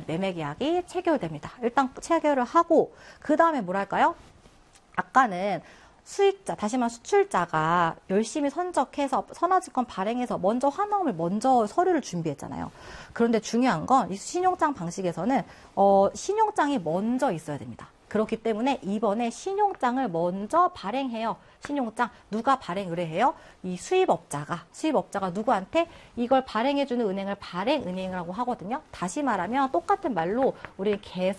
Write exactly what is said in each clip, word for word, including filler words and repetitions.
매매 계약이 체결됩니다. 일단 체결을 하고 그 다음에 뭐랄까요? 아까는 수익자, 다시 말해 수출자가 열심히 선적해서 선화증권 발행해서 먼저 환어음을 먼저 서류를 준비했잖아요. 그런데 중요한 건 이 신용장 방식에서는 어, 신용장이 먼저 있어야 됩니다. 그렇기 때문에 이번에 신용장을 먼저 발행해요. 신용장 누가 발행 의뢰해요? 이 수입업자가 수입업자가 누구한테 이걸 발행해주는 은행을 발행은행이라고 하거든요. 다시 말하면 똑같은 말로 우리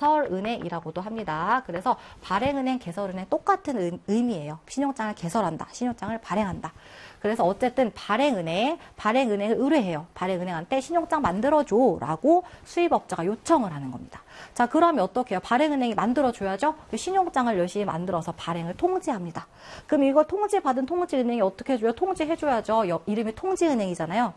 개설은행이라고도 합니다. 그래서 발행은행, 개설은행 똑같은 의미예요. 신용장을 개설한다, 신용장을 발행한다. 그래서 어쨌든 발행은행, 발행은행을 의뢰해요. 발행은행한테 신용장 만들어줘 라고 수입업자가 요청을 하는 겁니다. 자, 그러면 어떻게 해요? 발행은행이 만들어줘야죠? 신용장을 열심히 만들어서 발행을 통지합니다. 그럼 이걸 통지받은 통지은행이 어떻게 해줘요? 통지해줘야죠. 이름이 통지은행이잖아요.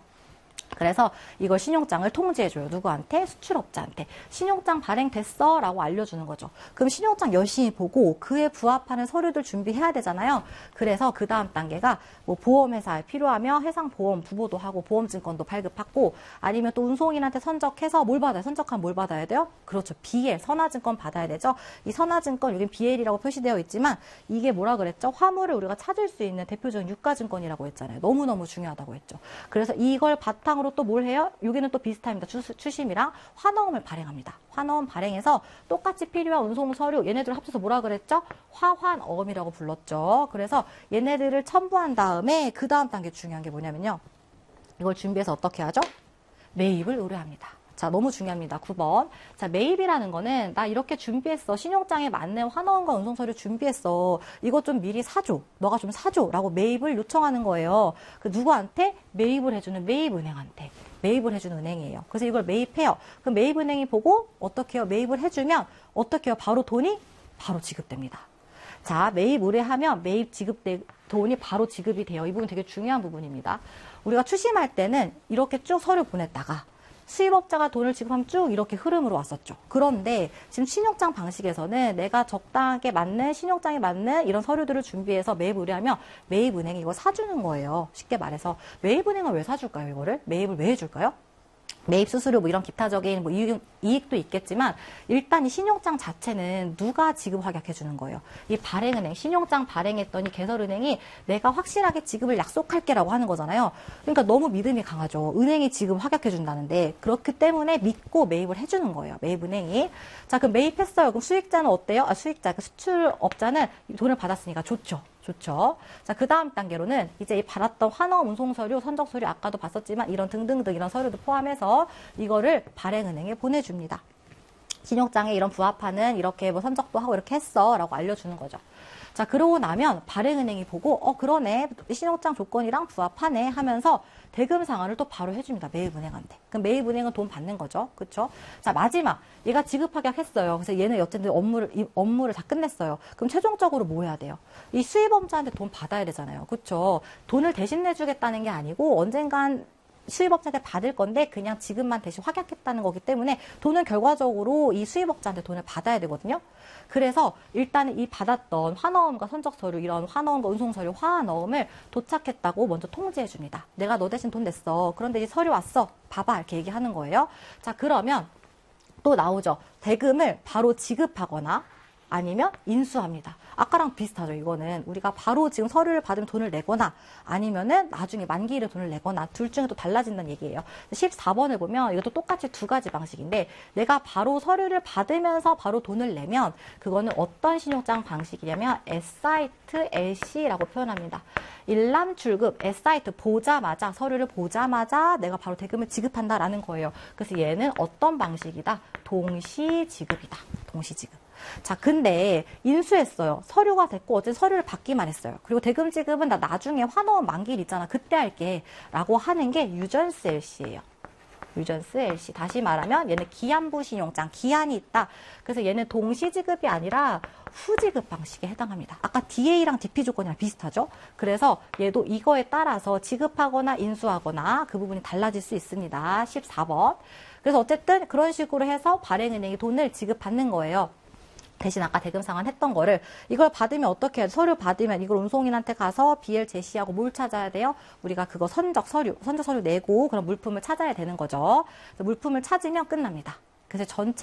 그래서 이걸 신용장을 통지해줘요. 누구한테? 수출업자한테. 신용장 발행됐어 라고 알려주는 거죠. 그럼 신용장 열심히 보고 그에 부합하는 서류들 준비해야 되잖아요. 그래서 그 다음 단계가 뭐 보험회사에 필요하면 해상보험 부보도 하고 보험증권도 발급하고 아니면 또 운송인한테 선적해서 뭘 받아요? 선적하면 뭘 받아야 돼요? 그렇죠. 비엘, 선화증권 받아야 되죠. 이 선화증권, 여긴 비엘이라고 표시되어 있지만 이게 뭐라 그랬죠? 화물을 우리가 찾을 수 있는 대표적인 유가증권이라고 했잖아요. 너무너무 중요하다고 했죠. 그래서 이걸 바탕으로 또 뭘 해요? 여기는 또 비슷합니다. 추, 추심이랑 환어음을 발행합니다. 환어음 발행해서 똑같이 필요한 운송 서류, 얘네들 합쳐서 뭐라 그랬죠? 화환어음이라고 불렀죠. 그래서 얘네들을 첨부한 다음에 그 다음 단계 중요한 게 뭐냐면요. 이걸 준비해서 어떻게 하죠? 매입을 의뢰합니다. 자, 너무 중요합니다. 구 번. 자, 매입이라는 거는 나 이렇게 준비했어. 신용장에 맞는 환어음과 운송서류 준비했어. 이거 좀 미리 사줘. 너가 좀 사줘. 라고 매입을 요청하는 거예요. 그 누구한테? 매입을 해주는 매입은행한테. 매입을 해주는 은행이에요. 그래서 이걸 매입해요. 그럼 매입은행이 보고 어떻게 해요? 매입을 해주면 어떻게 해요? 바로 돈이 바로 지급됩니다. 자, 매입 의뢰하면 매입 지급돼 돈이 바로 지급이 돼요. 이 부분 되게 중요한 부분입니다. 우리가 추심할 때는 이렇게 쭉 서류 보냈다가 수입업자가 돈을 지급하면 쭉 이렇게 흐름으로 왔었죠. 그런데 지금 신용장 방식에서는 내가 적당하게 맞는 신용장에 맞는 이런 서류들을 준비해서 매입 의뢰하면 매입은행이 이거 사주는 거예요. 쉽게 말해서 매입은행은 왜 사줄까요? 이거를 매입을 왜 해줄까요? 매입 수수료 뭐 이런 기타적인 뭐 이익, 이익도 있겠지만 일단 이 신용장 자체는 누가 지급 확약해 주는 거예요. 이 발행은행, 신용장 발행했더니 개설은행이 내가 확실하게 지급을 약속할게라고 하는 거잖아요. 그러니까 너무 믿음이 강하죠. 은행이 지급 확약해 준다는데 그렇기 때문에 믿고 매입을 해주는 거예요. 매입은행이. 자, 그럼 매입했어요. 그럼 수익자는 어때요? 아, 수익자, 그 수출업자는 돈을 받았으니까 좋죠. 좋죠. 자, 그 다음 단계로는 이제 이 받았던 환어 운송서류, 선적서류 아까도 봤었지만 이런 등등등 이런 서류도 포함해서 이거를 발행은행에 보내줍니다. 신용장에 이런 부합하는 이렇게 뭐 선적도 하고 이렇게 했어 라고 알려주는 거죠. 자, 그러고 나면 발행은행이 보고 어 그러네 신용장 조건이랑 부합하네 하면서 대금 상환을 또 바로 해줍니다. 매입은행한테. 그럼 매입은행은 돈 받는 거죠. 그렇죠? 자, 마지막 얘가 지급확약했어요. 그래서 얘는 어쨌든 업무를 이 업무를 다 끝냈어요. 그럼 최종적으로 뭐 해야 돼요? 이 수입업자한테 돈 받아야 되잖아요. 그렇죠? 돈을 대신 내주겠다는 게 아니고 언젠간 수입업자한테 받을 건데 그냥 지금만 대신 확약했다는 거기 때문에 돈은 결과적으로 이 수입업자한테 돈을 받아야 되거든요. 그래서 일단은 이 받았던 환어음과 선적서류 이런 환어음과 운송서류 화환어음을 도착했다고 먼저 통지해 줍니다. 내가 너 대신 돈 냈어. 그런데 이 서류 왔어. 봐봐 이렇게 얘기하는 거예요. 자, 그러면 또 나오죠. 대금을 바로 지급하거나 아니면 인수합니다. 아까랑 비슷하죠. 이거는 우리가 바로 지금 서류를 받으면 돈을 내거나 아니면은 나중에 만기일에 돈을 내거나 둘 중에 또 달라진다는 얘기예요. 십사 번을 보면 이것도 똑같이 두 가지 방식인데 내가 바로 서류를 받으면서 바로 돈을 내면 그거는 어떤 신용장 방식이냐면 에사이트 엘씨라고 표현합니다. 일람 출급, 에사이트 보자마자 서류를 보자마자 내가 바로 대금을 지급한다라는 거예요. 그래서 얘는 어떤 방식이다? 동시 지급이다. 동시 지급. 자, 근데 인수했어요. 서류가 됐고 어쨌든 서류를 받기만 했어요. 그리고 대금 지급은 나 나중에 환어음 만기일 있잖아. 그때 할게 라고 하는 게 유전스 엘씨예요. 유전스 엘씨. 다시 말하면 얘는 기한부 신용장, 기한이 있다. 그래서 얘는 동시 지급이 아니라 후지급 방식에 해당합니다. 아까 디에이랑 디피 조건이랑 비슷하죠? 그래서 얘도 이거에 따라서 지급하거나 인수하거나 그 부분이 달라질 수 있습니다. 십사 번. 그래서 어쨌든 그런 식으로 해서 발행은행이 돈을 지급받는 거예요. 대신 아까 대금 상환했던 거를 이걸 받으면 어떻게 해야 돼? 서류 받으면 이걸 운송인한테 가서 비엘 제시하고 뭘 찾아야 돼요? 우리가 그거 선적 서류, 선적 서류 내고 그런 물품을 찾아야 되는 거죠. 물품을 찾으면 끝납니다. 그래서 전체